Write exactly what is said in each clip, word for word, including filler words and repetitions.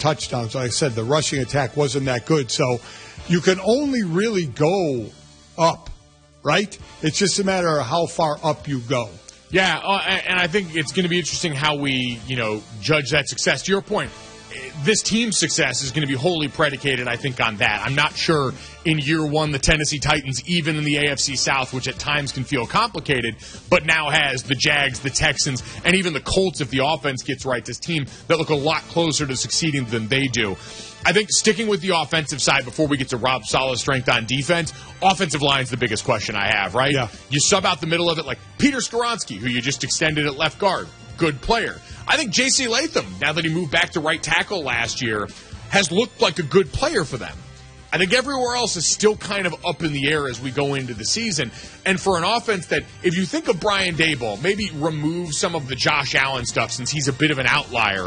touchdowns. Like I said, the rushing attack wasn't that good. So you can only really go up, right? It's just a matter of how far up you go. Yeah, uh, and I think it's going to be interesting how we, you know, judge that success. To your point, this team's success is going to be wholly predicated, I think, on that. I'm not sure in year one the Tennessee Titans, even in the A F C South, which at times can feel complicated, but now has the Jags, the Texans, and even the Colts, if the offense gets right, this team that look a lot closer to succeeding than they do. I think sticking with the offensive side before we get to Rob Saleh's strength on defense, offensive line's the biggest question I have, right? Yeah. You sub out the middle of it like Peter Skoronski, who you just extended at left guard. Good player. I think J C Latham, now that he moved back to right tackle last year, has looked like a good player for them. I think everywhere else is still kind of up in the air as we go into the season. And for an offense that, if you think of Brian Daboll, maybe remove some of the Josh Allen stuff since he's a bit of an outlier.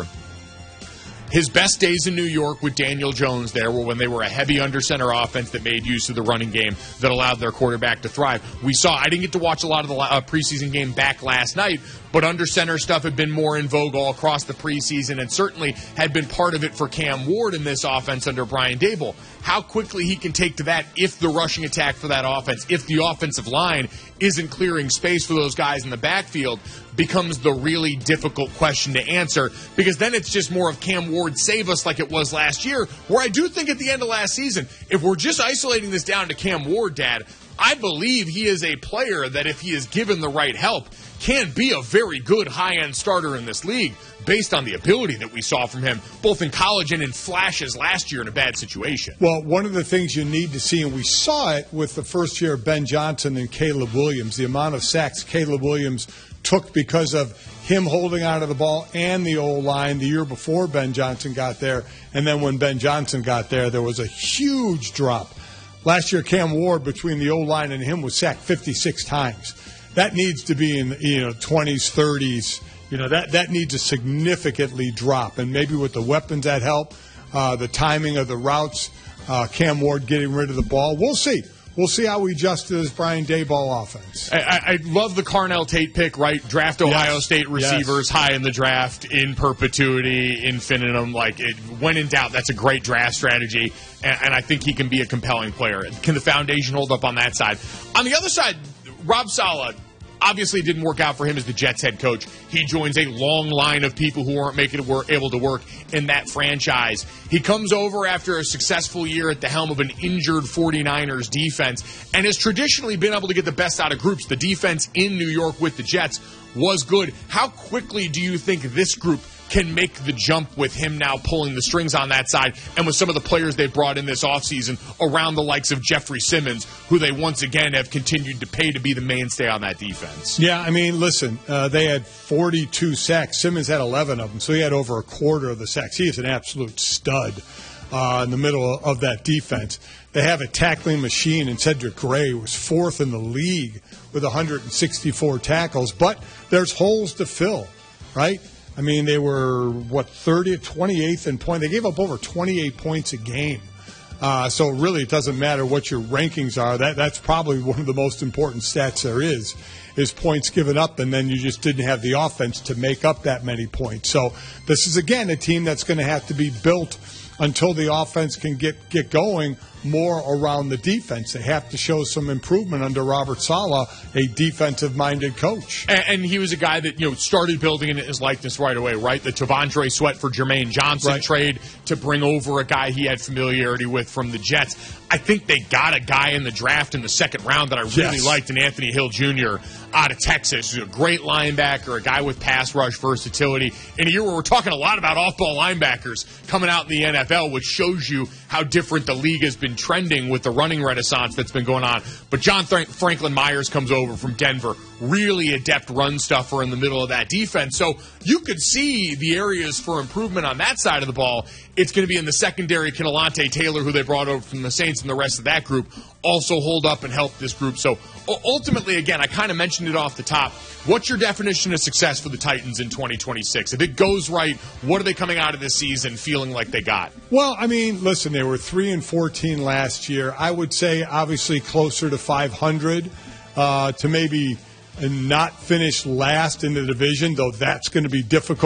His best days in New York with Daniel Jones there were when they were a heavy under-center offense that made use of the running game that allowed their quarterback to thrive. We saw, I didn't get to watch a lot of the uh, preseason game back last night, but under-center stuff had been more in vogue all across the preseason and certainly had been part of it for Cam Ward in this offense under Brian Daboll. How quickly he can take to that if the rushing attack for that offense, if the offensive line isn't clearing space for those guys in the backfield, becomes the really difficult question to answer, because then it's just more of Cam Ward save us like it was last year, where I do think at the end of last season, if we're just isolating this down to Cam Ward, Dad, I believe he is a player that if he is given the right help, can be a very good high-end starter in this league based on the ability that we saw from him both in college and in flashes last year in a bad situation. Well, one of the things you need to see, and we saw it with the first year of Ben Johnson and Caleb Williams, the amount of sacks Caleb Williams took because of him holding on to the ball and the O-line the year before Ben Johnson got there. And then when Ben Johnson got there, there was a huge drop. Last year, Cam Ward, between the O-line and him, was sacked fifty-six times. That needs to be in, you know, twenties, thirties. You know, that, that needs to significantly drop. And maybe with the weapons that help, uh, the timing of the routes, uh, Cam Ward getting rid of the ball. We'll see. We'll see how we adjust to this Brian Daboll offense. I, I love the Carnell Tate pick, right? Draft Ohio yes. State receivers yes. high in the draft, in perpetuity, infinitum. Like, it, when in doubt, that's a great draft strategy, and, and I think he can be a compelling player. Can the foundation hold up on that side? On the other side, Rob Saleh, obviously, it didn't work out for him as the Jets head coach. He joins a long line of people who weren't making it work, able to work in that franchise. He comes over after a successful year at the helm of an injured 49ers defense and has traditionally been able to get the best out of groups. The defense in New York with the Jets was good. How quickly do you think this group can make the jump with him now pulling the strings on that side and with some of the players they brought in this offseason around the likes of Jeffrey Simmons, who they once again have continued to pay to be the mainstay on that defense? Yeah, I mean, listen, uh, they had forty-two sacks. Simmons had eleven of them, so he had over a quarter of the sacks. He is an absolute stud uh, in the middle of that defense. They have a tackling machine, and Cedric Gray was fourth in the league with one hundred sixty-four tackles, but there's holes to fill, right? I mean, they were, what, thirtieth, twenty-eighth in point. They gave up over twenty-eight points a game. Uh, so really it doesn't matter what your rankings are. That That's probably one of the most important stats there is, is points given up, and then you just didn't have the offense to make up that many points. So this is, again, a team that's going to have to be built until the offense can get, get going more around the defense. They have to show some improvement under Robert Saleh, a defensive-minded coach. And, and he was a guy that, you know, started building in his likeness right away, right? The Tavondre Sweat for Jermaine Johnson right. trade to bring over a guy he had familiarity with from the Jets. I think they got a guy in the draft in the second round that I really yes. liked, in Anthony Hill Junior out of Texas. He's a great linebacker, a guy with pass rush versatility. In a year where we're talking a lot about off-ball linebackers coming out in the N F L, which shows you how different the league has been trending with the running renaissance that's been going on. But John Th- Franklin Myers comes over from Denver, really adept run stuffer in the middle of that defense. So you could see the areas for improvement on that side of the ball. It's going to be in the secondary. Can Alontae Taylor, who they brought over from the Saints, and the rest of that group also hold up and help this group. So ultimately, again, I kind of mentioned it off the top. What's your definition of success for the Titans in twenty twenty-six? If it goes right, what are they coming out of this season feeling like they got? Well, I mean, listen, they were three and fourteen last year. I would say obviously closer to five hundred uh, to maybe not finish last in the division, though that's going to be difficult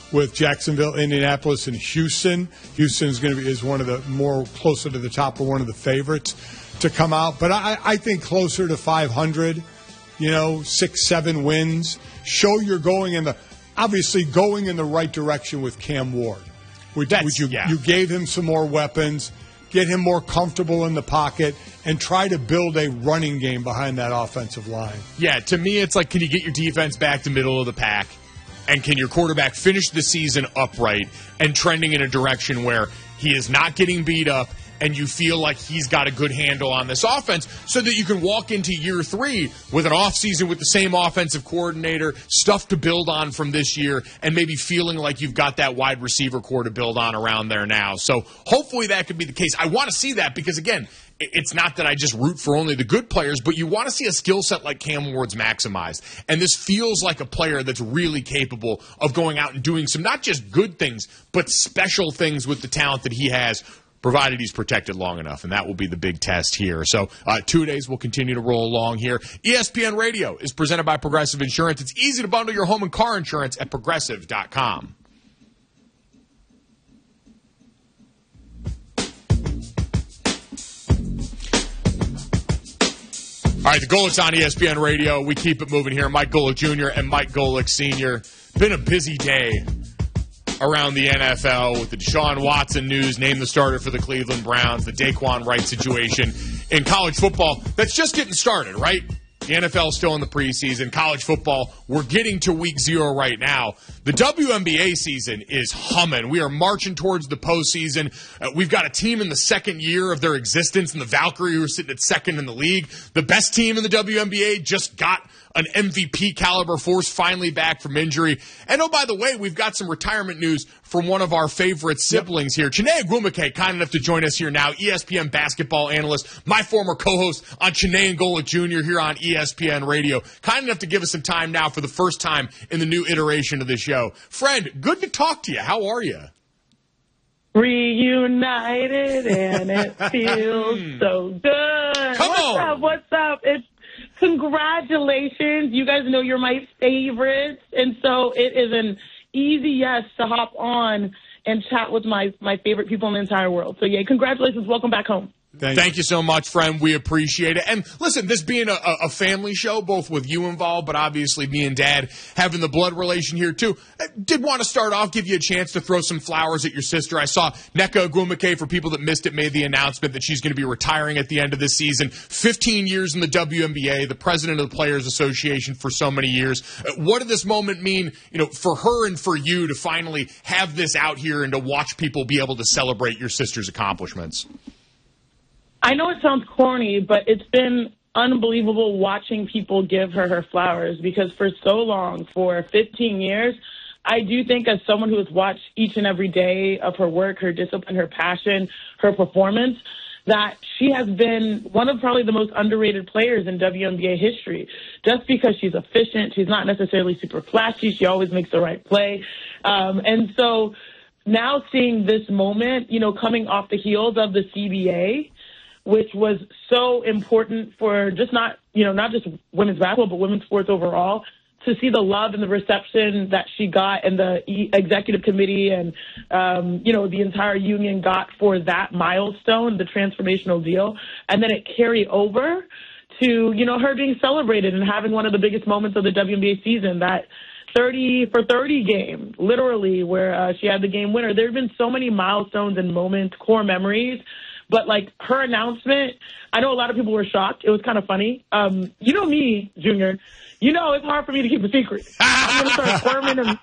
with Jacksonville, Indianapolis, and Houston. Houston is going to be is one of the more closer to the top or one of the favorites to come out. But I, I think closer to five hundred, you know, six, seven wins. Show you're going in the obviously going in the right direction with Cam Ward. Would, would you yeah. you gave him some more weapons, get him more comfortable in the pocket, and try to build a running game behind that offensive line. Yeah, to me, it's like, can you get your defense back to middle of the pack? And can your quarterback finish the season upright and trending in a direction where he is not getting beat up and you feel like he's got a good handle on this offense so that you can walk into year three with an offseason with the same offensive coordinator, stuff to build on from this year, and maybe feeling like you've got that wide receiver core to build on around there now. So hopefully that could be the case. I want to see that because, again, it's not that I just root for only the good players, but you want to see a skill set like Cam Ward's maximized. And this feels like a player that's really capable of going out and doing some not just good things, but special things with the talent that he has, provided he's protected long enough, and that will be the big test here. So uh, two days will continue to roll along here. E S P N Radio is presented by Progressive Insurance. It's easy to bundle your home and car insurance at progressive dot com. All right, the Golick's on E S P N Radio. We keep it moving here. Mike Golick Junior and Mike Golick Senior Been a busy day around the N F L with the Deshaun Watson news, named the starter for the Cleveland Browns, the Daquan Wright situation. In college football, that's just getting started, right? The N F L is still in the preseason. College football, we're getting to week zero right now. The W N B A season is humming. We are marching towards the postseason. Uh, we've got a team in the second year of their existence, and the Valkyrie who are sitting at second in the league. The best team in the W N B A just got an M V P caliber force finally back from injury. And oh, by the way, we've got some retirement news from one of our favorite siblings here. Chiney Ogwumike, kind enough to join us here now, E S P N basketball analyst, my former co-host on Chiney and Golick Junior here on E S P N Radio. Kind enough to give us some time now for the first time in the new iteration of the show. Friend, good to talk to you. How are you? Reunited, and it feels so good. Come What's on. up? What's up? It's congratulations. You guys know you're my favorites, and so it is an easy yes to hop on and chat with my, my favorite people in the entire world. So, yeah, congratulations. Welcome back home. Thank, Thank you so much, friend. We appreciate it. And listen, this being a, a family show, both with you involved, but obviously me and Dad having the blood relation here too, I did want to start off, give you a chance to throw some flowers at your sister. I saw Nneka Ogwumike, for people that missed it, made the announcement that she's going to be retiring at the end of this season. fifteen years in the W N B A, the president of the Players Association for so many years. What did this moment mean, you know, for her and for you to finally have this out here and to watch people be able to celebrate your sister's accomplishments? I know it sounds corny, but it's been unbelievable watching people give her her flowers because for so long, for fifteen years, I do think as someone who has watched each and every day of her work, her discipline, her passion, her performance, that she has been one of probably the most underrated players in W N B A history. Just because she's efficient, she's not necessarily super flashy, she always makes the right play. Um, and so now seeing this moment, you know, coming off the heels of the C B A, which was so important for just not, you know, not just women's basketball, but women's sports overall, to see the love and the reception that she got and the executive committee and, um, you know, the entire union got for that milestone, the transformational deal. And then it carried over to, you know, her being celebrated and having one of the biggest moments of the W N B A season, that thirty for thirty game, literally, where uh, she had the game winner. There have been so many milestones and moments, core memories. But, like, her announcement, I know a lot of people were shocked. It was kind of funny. Um, you know me, Junior. You know it's hard for me to keep a secret. I'm going to start squirming. And,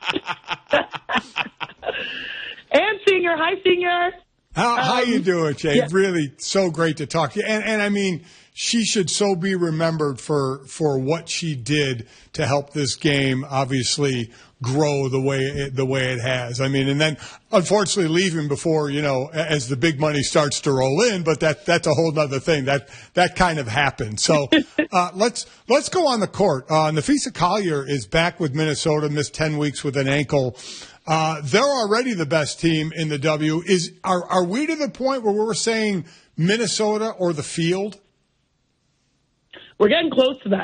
and Senior. Hi, Senior. How, um, how you doing, Jay? Yeah. Really so great to talk to you. And, and, I mean, she should so be remembered for, for what she did to help this game, obviously, grow the way it, the way it has. I mean, and then unfortunately leaving before, you know, as the big money starts to roll in, but that that's a whole other thing. That that kind of happened. So uh, let's let's go on the court. Uh, Napheesa Collier is back with Minnesota, missed ten weeks with an ankle. Uh, they're already the best team in the W. Is are are we to the point where we're saying Minnesota or the field? We're getting close to that.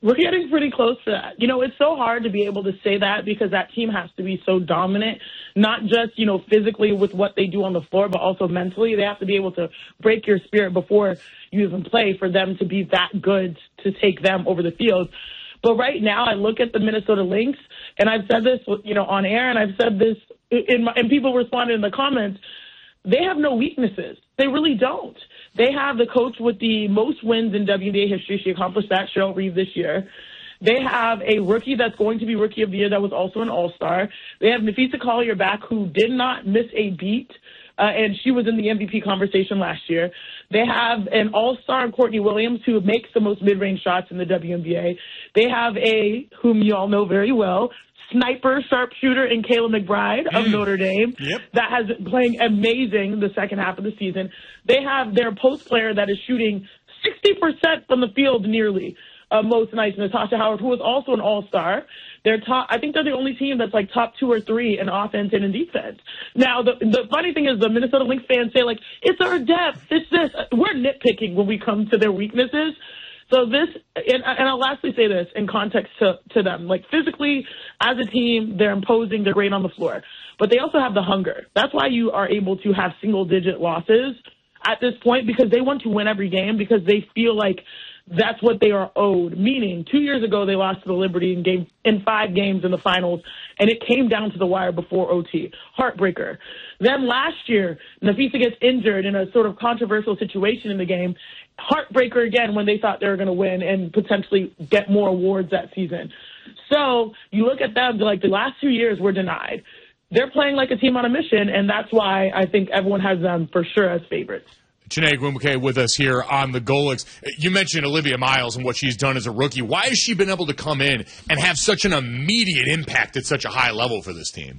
We're getting pretty close to that. You know, it's so hard to be able to say that because that team has to be so dominant, not just, you know, physically with what they do on the floor, but also mentally. They have to be able to break your spirit before you even play for them to be that good to take them over the field. But right now, I look at the Minnesota Lynx, and I've said this, you know, on air, and I've said this in my, and people responded in the comments. They have no weaknesses. They really don't. They have the coach with the most wins in W N B A history. She accomplished that, Cheryl Reeve, this year. They have a rookie that's going to be Rookie of the Year that was also an All-Star. They have Nafisa Collier back, who did not miss a beat, uh, and she was in the M V P conversation last year. They have an All-Star in Courtney Williams, who makes the most mid-range shots in the W N B A. They have a, whom you all know very well, sniper sharpshooter in Kayla McBride of mm. Notre Dame yep. that has been playing amazing the second half of the season. They have their post player that is shooting sixty percent from the field nearly, uh, most nights, Natasha Howard, who is also an all-star. They're top, I think they're the only team that's like top two or three in offense and in defense. Now, the the funny thing is the Minnesota Lynx fans say, like, it's our depth, it's this. We're nitpicking when we come to their weaknesses. So this, and, and I'll lastly say this in context to, to them. Like, physically, as a team, they're imposing, they're great on the floor. But they also have the hunger. That's why you are able to have single-digit losses at this point, because they want to win every game, because they feel like that's what they are owed. Meaning, two years ago, they lost to the Liberty in game in five games in the finals, and it came down to the wire before O T. Heartbreaker. Then last year, Nafisa gets injured in a sort of controversial situation in the game. Heartbreaker again when they thought they were going to win and potentially get more awards that season. So you look at them, like the last two years were denied. They're playing like a team on a mission, and that's why I think everyone has them for sure as favorites. Chiney Ogwumike with us here on the Golics. You mentioned Olivia Miles and what she's done as a rookie. Why has she been able to come in and have such an immediate impact at such a high level for this team?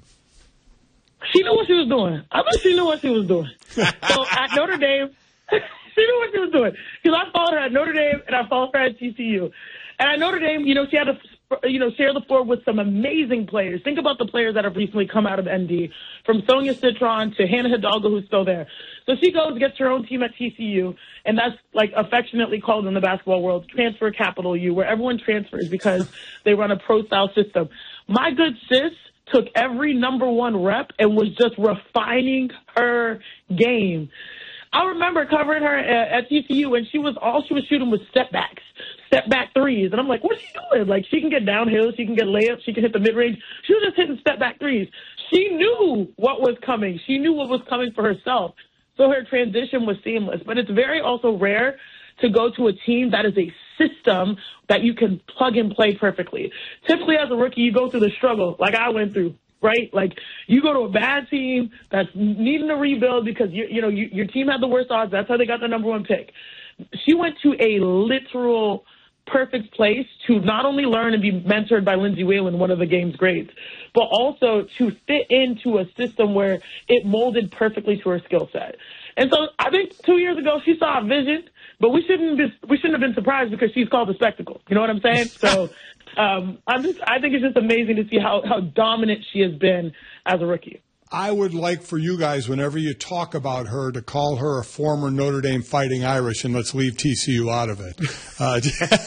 She knew what she was doing. I bet she knew what she was doing. So at Notre Dame, she knew what she was doing. Because I followed her at Notre Dame and I followed her at T C U. And at Notre Dame, you know, she had to, you know, share the floor with some amazing players. Think about the players that have recently come out of N D, from Sonia Citron to Hannah Hidalgo, who's still there. So she goes, gets her own team at T C U, and that's like affectionately called in the basketball world transfer capital U, where everyone transfers because they run a pro-style system. My good sis took every number one rep and was just refining her game. I remember covering her at, at T C U, and she was all she was shooting was step backs, step back threes. And I'm like, what's she doing? Like, she can get downhill, she can get layups, she can hit the mid range. She was just hitting step back threes. She knew what was coming. She knew what was coming for herself. So her transition was seamless. But it's very also rare to go to a team that is a system that you can plug and play perfectly. Typically, as a rookie, you go through the struggle like I went through. Right? Like, you go to a bad team that's needing to rebuild because, you, you know, you, your team had the worst odds. That's how they got the number one pick. She went to a literal perfect place to not only learn and be mentored by Lindsay Whalen, one of the game's greats, but also to fit into a system where it molded perfectly to her skill set. And so I think two years ago she saw a vision, but we shouldn't be, we shouldn't have been surprised because she's called a spectacle. You know what I'm saying? So um, I'm just I think it's just amazing to see how, how dominant she has been as a rookie. I would like for you guys, whenever you talk about her, to call her a former Notre Dame Fighting Irish, and let's leave T C U out of it. Uh,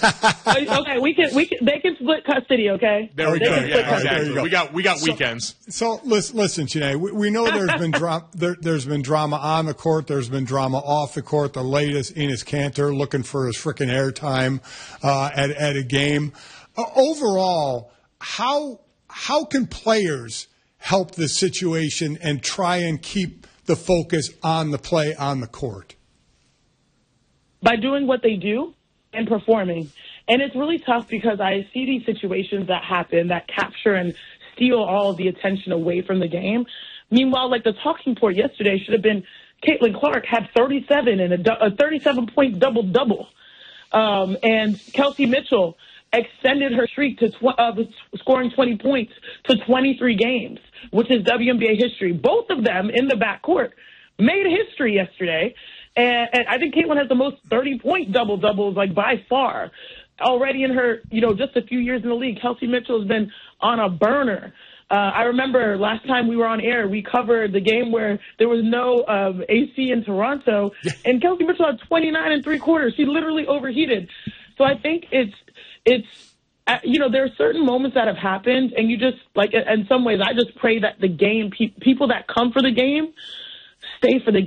okay, we can we can they can split custody. Okay, there we they go. Yeah, exactly. Go. We got we got so, weekends. So listen, listen, Chiney, we, we know there's been dra- there, there's been drama on the court. There's been drama off the court. The latest, Enes Kanter looking for his frickin' airtime uh, at at a game. Uh, overall, how how can players help this situation and try and keep the focus on the play on the court? By doing what they do and performing. And it's really tough because I see these situations that happen that capture and steal all of the attention away from the game. Meanwhile, like the talking point yesterday should have been Caitlin Clark had thirty-seven and a, a thirty-seven point double-double. Um, and Kelsey Mitchell extended her streak to tw- uh, scoring twenty points to twenty-three games, which is W N B A history. Both of them in the backcourt made history yesterday. And, and I think Caitlin has the most thirty-point double-doubles, like, by far. Already in her, you know, just a few years in the league, Kelsey Mitchell has been on a burner. Uh, I remember last time we were on air, we covered the game where there was no um, A C in Toronto, and Kelsey Mitchell had twenty-nine and three quarters. She literally overheated. So I think it's it's, uh, you know, there are certain moments that have happened, and you just, like, in some ways, I just pray that the game, pe- people that come for the game, stay for the